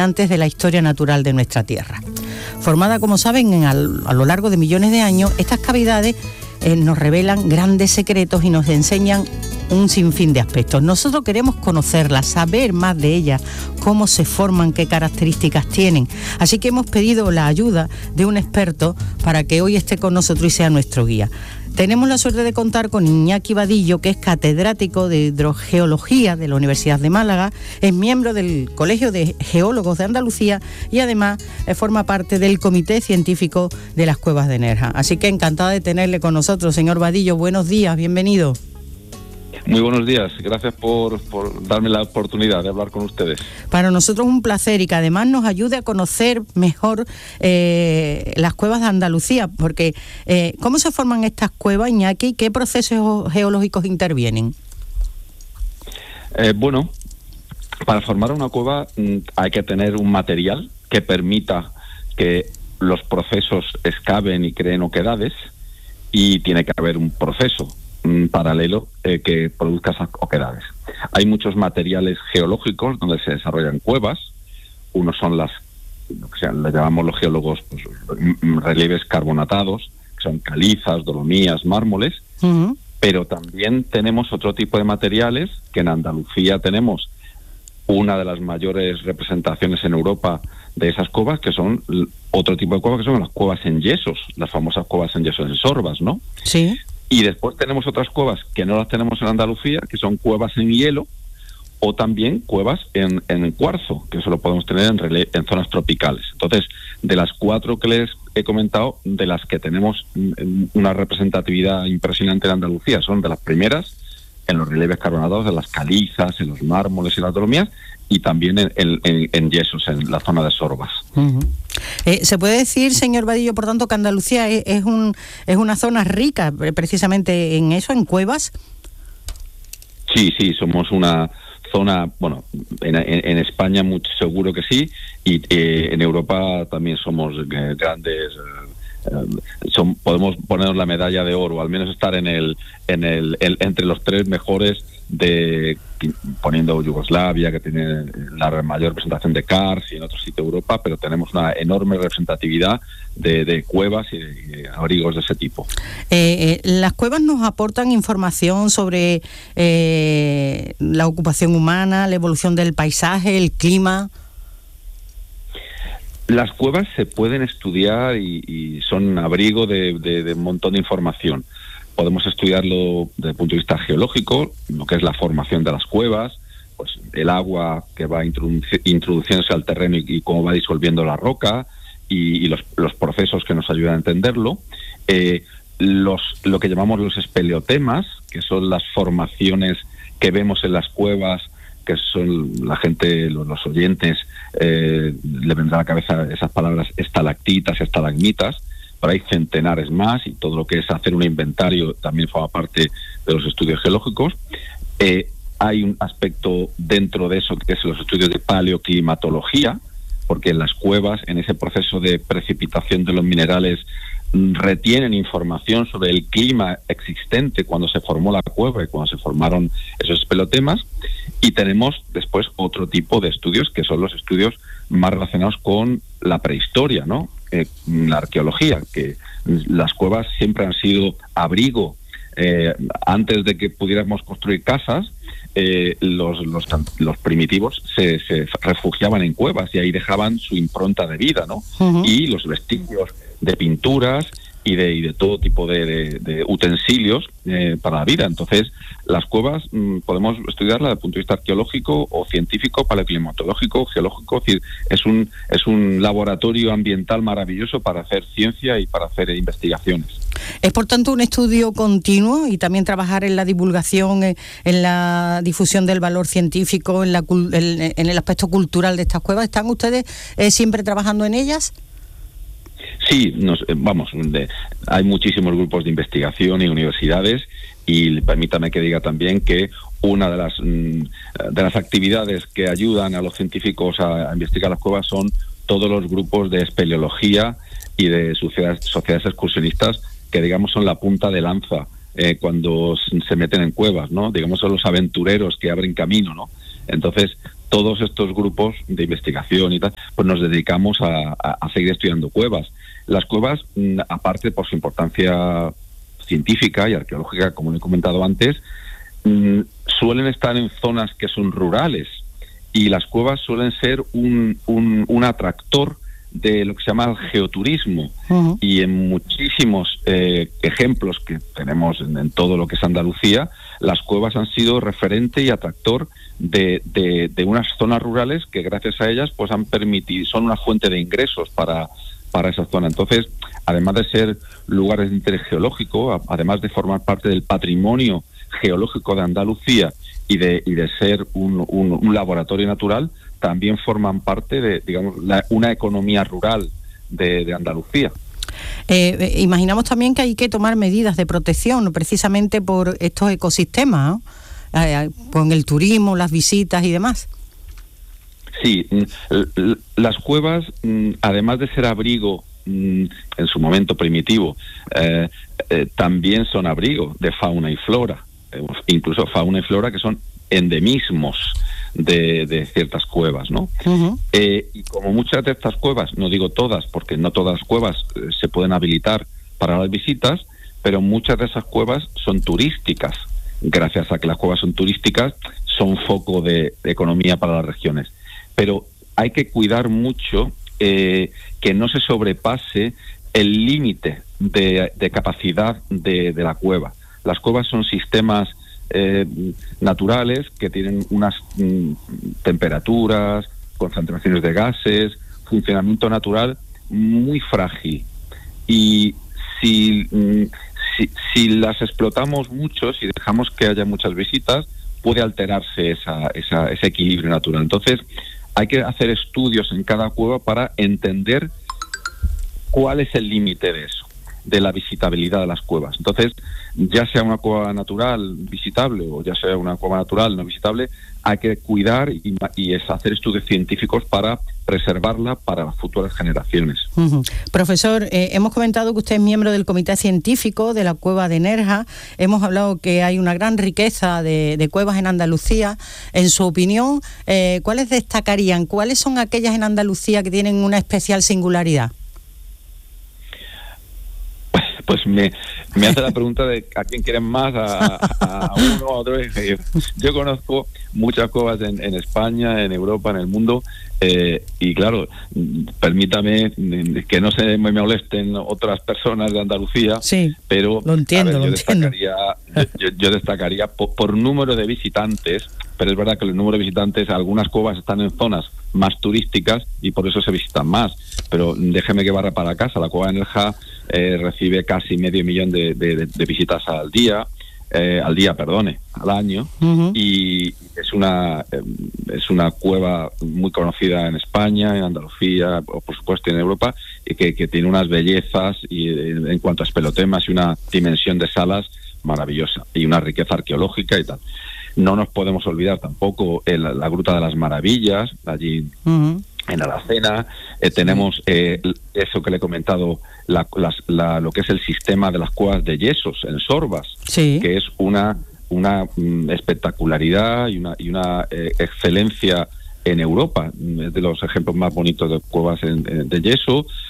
fascinantes de la historia natural de nuestra Tierra. Formada, como saben, a lo largo de millones de años, estas cavidades nos revelan grandes secretos y nos enseñan un sinfín de aspectos. Nosotros queremos conocerlas, saber más de ellas, cómo se forman, qué características tienen. Así que hemos pedido la ayuda de un experto para que hoy esté con nosotros y sea nuestro guía. Tenemos la suerte de contar con Iñaki Vadillo, que es catedrático de hidrogeología de la Universidad de Málaga, es miembro del Colegio de Geólogos de Andalucía y además forma parte del Comité Científico de las Cuevas de Nerja. Así que encantada de tenerle con nosotros, señor Vadillo. Buenos días, bienvenido. Muy buenos días, gracias por darme la oportunidad de hablar con ustedes. Para nosotros un placer y que además nos ayude a conocer mejor las cuevas de Andalucía, porque ¿cómo se forman estas cuevas, Iñaki? ¿Qué procesos geológicos intervienen? Bueno, para formar una cueva hay que tener un material que permita que los procesos excaven y creen oquedades, y tiene que haber un proceso paralelo que produzca esas oquedades. Hay muchos materiales geológicos donde se desarrollan cuevas. Unos son lo que le llamamos los geólogos relieves carbonatados, que son calizas, dolomías, mármoles. Uh-huh. Pero también tenemos otro tipo de materiales, que en Andalucía tenemos una de las mayores representaciones en Europa de esas cuevas, que son otro tipo de cuevas, que son las cuevas en yesos, las famosas cuevas en yesos en Sorbas, ¿no? Sí. Y después tenemos otras cuevas que no las tenemos en Andalucía, que son cuevas en hielo, o también cuevas en cuarzo, que eso lo podemos tener en zonas tropicales. Entonces, de las 4 que les he comentado, de las que tenemos una representatividad impresionante en Andalucía, son de las primeras en los relieves carbonatados, de las calizas, en los mármoles y las dolomías, y también en yesos, en la zona de Sorbas. Uh-huh. ¿Se puede decir, señor Vadillo, por tanto, que Andalucía es una zona rica precisamente en eso, en cuevas? Sí, somos una zona, bueno, en España mucho seguro que sí, y en Europa también somos grandes. Podemos ponernos la medalla de oro, al menos estar entre los 3 mejores, poniendo Yugoslavia, que tiene la mayor representación de karst, y en otro sitio de Europa, pero tenemos una enorme representatividad de cuevas y de abrigos de ese tipo. Las cuevas nos aportan información sobre la ocupación humana, la evolución del paisaje, el clima. Las cuevas se pueden estudiar y son abrigo de un montón de información. Podemos estudiarlo desde el punto de vista geológico, lo que es la formación de las cuevas, pues el agua que va introduciéndose al terreno y cómo va disolviendo la roca, y los procesos que nos ayudan a entenderlo. Lo que llamamos los espeleotemas, que son las formaciones que vemos en las cuevas, que son la gente, los oyentes, le vendrá a la cabeza esas palabras estalactitas y estalagmitas, pero hay centenares más, y todo lo que es hacer un inventario también forma parte de los estudios geológicos. Hay un aspecto dentro de eso que es los estudios de paleoclimatología, porque en las cuevas, en ese proceso de precipitación de los minerales, retienen información sobre el clima existente cuando se formó la cueva y cuando se formaron esos espeleotemas. Y tenemos después otro tipo de estudios, que son los estudios más relacionados con la prehistoria, ¿no? La arqueología, que las cuevas siempre han sido abrigo. Antes de que pudiéramos construir casas, los primitivos se refugiaban en cuevas y ahí dejaban su impronta de vida, ¿no? Uh-huh. Y los vestigios de pinturas y de todo tipo de utensilios para la vida. Entonces, las cuevas podemos estudiarlas desde el punto de vista arqueológico o científico, paleoclimatológico, geológico. Es decir, es un laboratorio ambiental maravilloso para hacer ciencia y para hacer investigaciones. Es, por tanto, un estudio continuo, y también trabajar en la divulgación, en la difusión del valor científico, en el aspecto cultural de estas cuevas. ¿Están ustedes siempre trabajando en ellas? Sí, hay muchísimos grupos de investigación y universidades, y permítame que diga también que una de las actividades que ayudan a los científicos a investigar las cuevas son todos los grupos de espeleología y de sociedades excursionistas, que digamos son la punta de lanza cuando se meten en cuevas, ¿no? Digamos son los aventureros que abren camino, ¿no? Entonces, todos estos grupos de investigación y tal, pues nos dedicamos a seguir estudiando cuevas. Las cuevas, aparte por su importancia científica y arqueológica, como he comentado antes, suelen estar en zonas que son rurales, y las cuevas suelen ser un atractor de lo que se llama el geoturismo. Uh-huh. Y en muchísimos ejemplos que tenemos en todo lo que es Andalucía, las cuevas han sido referente y atractor de unas zonas rurales que gracias a ellas pues han permitido, son una fuente de ingresos para esa zona. Entonces, además de ser lugares de interés geológico, además de formar parte del patrimonio geológico de Andalucía y de ser un laboratorio natural, también forman parte de, digamos, una economía rural de Andalucía. Imaginamos también que hay que tomar medidas de protección precisamente por estos ecosistemas, ¿no? Con el turismo, las visitas y demás. Sí, las cuevas, además de ser abrigo en su momento primitivo, también son abrigo de fauna y flora, incluso fauna y flora que son endemismos de ciertas cuevas, ¿no? Uh-huh. Y como muchas de estas cuevas, no digo todas, porque no todas las cuevas se pueden habilitar para las visitas, pero muchas de esas cuevas son turísticas. Gracias a que las cuevas son turísticas, son foco de economía para las regiones. Pero hay que cuidar mucho que no se sobrepase el límite de capacidad de la cueva. Las cuevas son sistemas naturales que tienen unas temperaturas, concentraciones de gases, funcionamiento natural muy frágil. Y si las explotamos mucho, si dejamos que haya muchas visitas, puede alterarse ese equilibrio natural. Entonces, hay que hacer estudios en cada cueva para entender cuál es el límite de eso, de la visitabilidad de las cuevas. Entonces, ya sea una cueva natural visitable o ya sea una cueva natural no visitable, hay que cuidar y hacer estudios científicos para preservarla para futuras generaciones. Uh-huh. Profesor, hemos comentado que usted es miembro del comité científico de la cueva de Nerja. Hemos hablado que hay una gran riqueza de cuevas en Andalucía. En su opinión, ¿cuáles destacarían? ¿Cuáles son aquellas en Andalucía que tienen una especial singularidad? Pues me hace la pregunta de a quién quieren más, a uno o a otro. Yo conozco muchas cuevas en España, en Europa, en el mundo, y claro, permítame que no se me molesten otras personas de Andalucía, sí, pero lo entiendo, yo destacaría por número de visitantes, pero es verdad que el número de visitantes, algunas cuevas están en zonas más turísticas y por eso se visitan más, pero déjeme que barra para casa. La cueva de Nerja recibe casi 500.000 de visitas al año, uh-huh. Y es una cueva muy conocida en España, en Andalucía, o por supuesto en Europa, y que tiene unas bellezas y en cuanto a espelotemas y una dimensión de salas maravillosa y una riqueza arqueológica y tal. No nos podemos olvidar tampoco la Gruta de las Maravillas, allí uh-huh. en Alacena. Tenemos eso que le he comentado, lo que es el sistema de las cuevas de yesos en Sorbas, sí. que es una espectacularidad y una excelencia en Europa. Es de los ejemplos más bonitos de cuevas de yeso.